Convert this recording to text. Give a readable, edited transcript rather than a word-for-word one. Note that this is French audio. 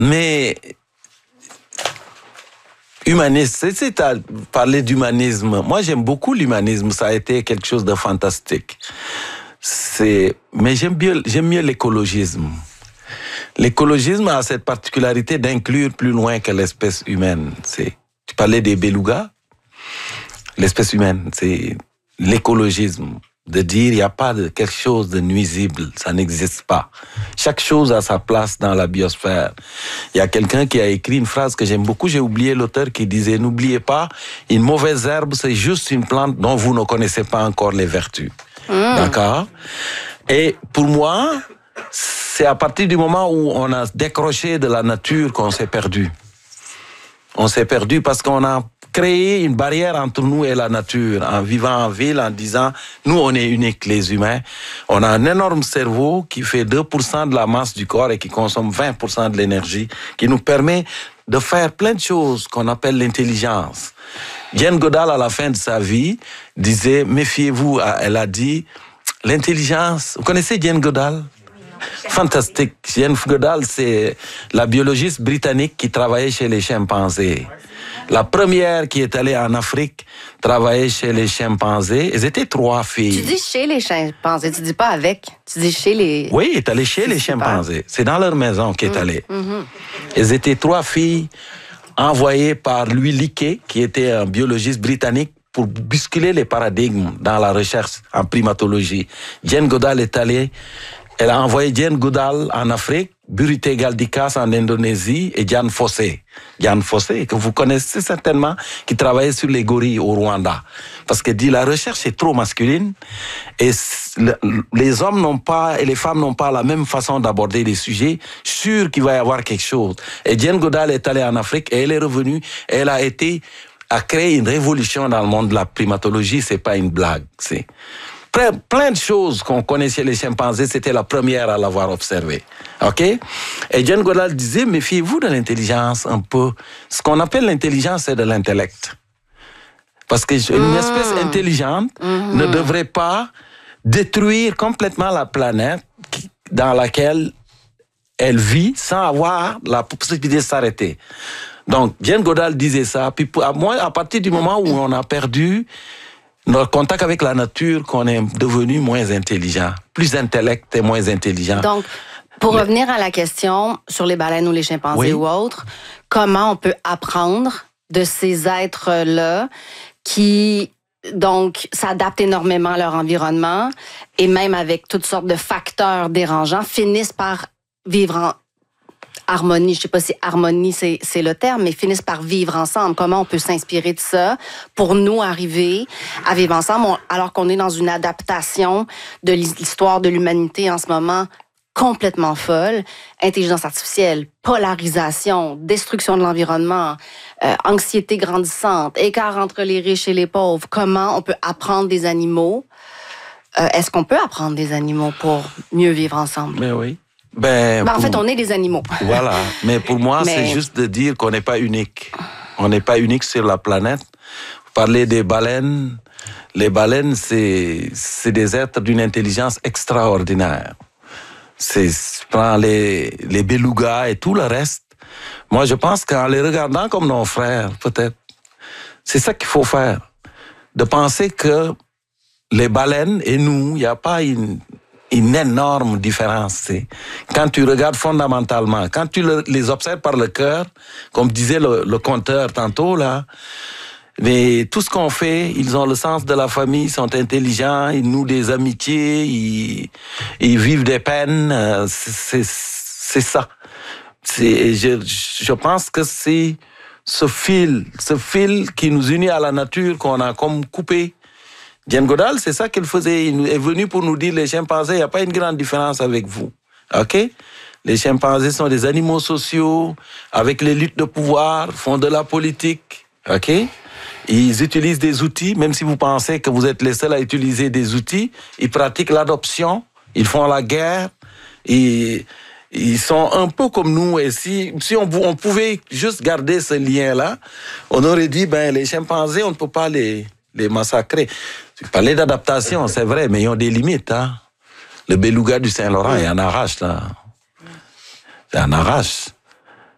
Mais humaniste, c'est à parler d'humanisme. Moi, j'aime beaucoup l'humanisme. Ça a été quelque chose de fantastique. Mais j'aime mieux l'écologisme. L'écologisme a cette particularité d'inclure plus loin que l'espèce humaine. Tu parlais des belugas. L'espèce humaine, c'est l'écologisme. De dire il n'y a pas de quelque chose de nuisible, ça n'existe pas. Chaque chose a sa place dans la biosphère. Il y a quelqu'un qui a écrit une phrase que j'aime beaucoup, j'ai oublié l'auteur, qui disait « N'oubliez pas, une mauvaise herbe, c'est juste une plante dont vous ne connaissez pas encore les vertus. » D'accord? Et pour moi, c'est à partir du moment où on a décroché de la nature qu'on s'est perdu. On s'est perdu parce qu'on a créé une barrière entre nous et la nature, en vivant en ville, en disant, nous on est uniques les humains, on a un énorme cerveau qui fait 2% de la masse du corps et qui consomme 20% de l'énergie, qui nous permet de faire plein de choses qu'on appelle l'intelligence. Jane Goodall, à la fin de sa vie, disait, méfiez-vous, elle a dit, l'intelligence, vous connaissez Jane Goodall? Fantastique. Jane Goodall, c'est la biologiste britannique qui travaillait chez les chimpanzés. La première qui est allée en Afrique travailler chez les chimpanzés. Elles étaient 3 filles. Tu dis chez les chimpanzés, tu dis pas avec. Tu dis chez les... Oui, elle est allée chez les chimpanzés. C'est dans leur maison qu'elle est allée. Elles étaient 3 filles envoyées par Louis Leakey, qui était un biologiste britannique, pour bousculer les paradigmes dans la recherche en primatologie. Jane Goodall est allée. Elle a envoyé Jane Goodall en Afrique, Burite Galdikas en Indonésie et Dian Fossey. Dian Fossey, que vous connaissez certainement, qui travaillait sur les gorilles au Rwanda. Parce qu'elle dit la recherche est trop masculine et les hommes n'ont pas et les femmes n'ont pas la même façon d'aborder les sujets. Sûr qu'il va y avoir quelque chose. Et Jane Goodall est allée en Afrique et elle est revenue. Et elle a créé une révolution dans le monde de la primatologie. C'est pas une blague. C'est plein de choses qu'on connaissait les chimpanzés, c'était la première à l'avoir observé. OK? Et Jane Goodall disait, méfiez-vous de l'intelligence un peu. Ce qu'on appelle l'intelligence, c'est de l'intellect. Parce qu'une espèce intelligente ne devrait pas détruire complètement la planète dans laquelle elle vit sans avoir la possibilité de s'arrêter. Donc, Jane Goodall disait ça. Puis à partir du moment où on a perdu notre contact avec la nature, qu'on est devenu moins intelligent, plus intellect et moins intelligent. Donc, pour revenir à la question sur les baleines ou les chimpanzés ou autres, comment on peut apprendre de ces êtres-là qui, donc, s'adaptent énormément à leur environnement et même avec toutes sortes de facteurs dérangeants, finissent par vivre en harmonie, je ne sais pas si harmonie c'est le terme, mais finissent par vivre ensemble. Comment on peut s'inspirer de ça pour nous arriver à vivre ensemble alors qu'on est dans une adaptation de l'histoire de l'humanité en ce moment complètement folle. Intelligence artificielle, polarisation, destruction de l'environnement, anxiété grandissante, écart entre les riches et les pauvres. Comment on peut apprendre des animaux? Est-ce qu'on peut apprendre des animaux pour mieux vivre ensemble? Mais oui. En fait, on est des animaux. Voilà. Mais pour moi, c'est juste de dire qu'on n'est pas unique. On n'est pas unique sur la planète. Vous parlez des baleines. Les baleines, c'est des êtres d'une intelligence extraordinaire. Prends les belugas et tout le reste. Moi, je pense qu'en les regardant comme nos frères, peut-être, c'est ça qu'il faut faire. De penser que les baleines et nous, il n'y a pas une énorme différence. Quand tu regardes fondamentalement, quand tu les observes par le cœur, comme disait le conteur tantôt, là, mais tout ce qu'on fait, ils ont le sens de la famille, ils sont intelligents, ils nouent des amitiés, ils vivent des peines, c'est ça. Je pense que c'est ce fil qui nous unit à la nature qu'on a comme coupé. Jane Goodall, c'est ça qu'elle faisait. Il est venu pour nous dire, les chimpanzés, il n'y a pas une grande différence avec vous. OK? Les chimpanzés sont des animaux sociaux, avec les luttes de pouvoir, font de la politique. OK? Ils utilisent des outils, même si vous pensez que vous êtes les seuls à utiliser des outils. Ils pratiquent l'adoption, ils font la guerre. Ils sont un peu comme nous. Et si on pouvait juste garder ce lien-là, on aurait dit, les chimpanzés, on ne peut pas les massacrer. Tu parlais d'adaptation, c'est vrai, mais ils ont des limites. Hein? Le beluga du Saint-Laurent, il en arrache, là. Il en arrache.